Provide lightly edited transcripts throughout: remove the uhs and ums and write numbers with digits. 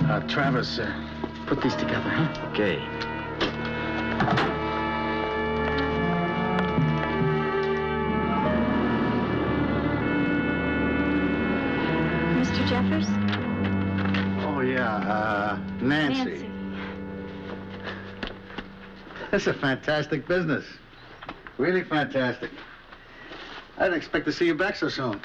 Travis, put these together, huh? Okay. Mr. Jeffers? Oh, yeah, Nancy. That's a fantastic business. Really fantastic. I didn't expect to see you back so soon.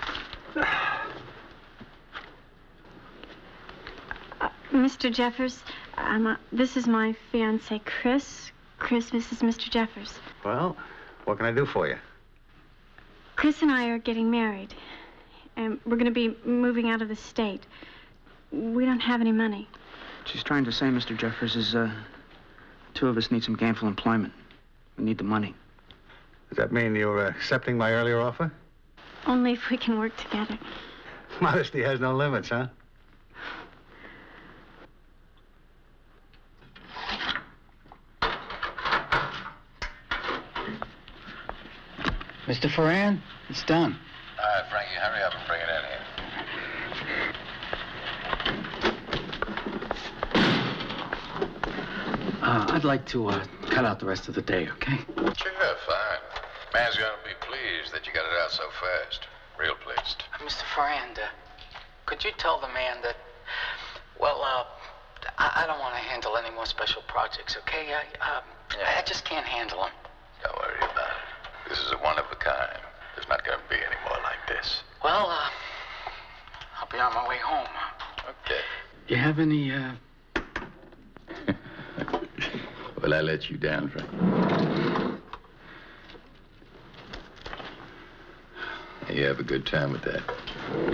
Mr. Jeffers, this is my fiancé, Chris. Chris, this is Mr. Jeffers. Well, what can I do for you? Chris and I are getting married, and we're going to be moving out of the state. We don't have any money. What she's trying to say, Mr. Jeffers, is two of us need some gainful employment. We need the money. Does that mean you're accepting my earlier offer? Only if we can work together. Modesty has no limits, huh? Mr. Ferran, it's done. All right, Frankie, hurry up and bring it in here. I'd like to cut out the rest of the day, okay? Sure, fine. Man's gonna be pleased that you got it out so fast. Real pleased. Mr. Ferran, could you tell the man that, well, I don't want to handle any more special projects, okay? I just can't handle them. Don't worry about it. This is a one of a kind. There's not gonna be any more like this. Well, I'll be on my way home. Okay. You have any, Well, I let you down, Frank. You have a good time with that.